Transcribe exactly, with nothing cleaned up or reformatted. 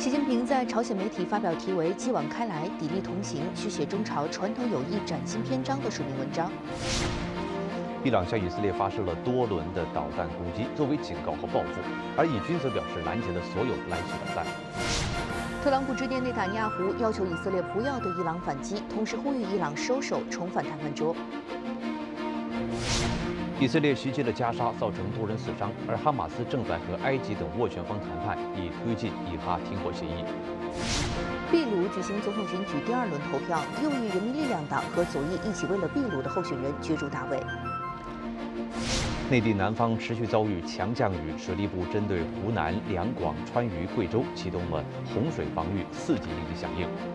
习近平在朝鲜媒体发表题为“继往开来，砥砺同行，续写中朝传统友谊崭新篇章”的署名文章。 伊朗向以色列发射了多轮的导弹攻击，作为警告和报复，而以军则表示拦截了所有来袭导弹。 特朗普致电内塔尼亚胡，要求以色列不要对伊朗反击，同时呼吁伊朗收手，重返谈判桌。 以色列袭击了加沙，造成多人死伤，而哈马斯正在和埃及等斡旋方谈判，以推进以哈停火协议。 秘鲁举行总统选举第二轮投票，右翼人民力量党和左翼一起为了秘鲁的候选人角逐大位。 内地南方持续遭遇强降雨，水利部针对湖南、两广、川渝、贵州启动了洪水防御四级应急响应。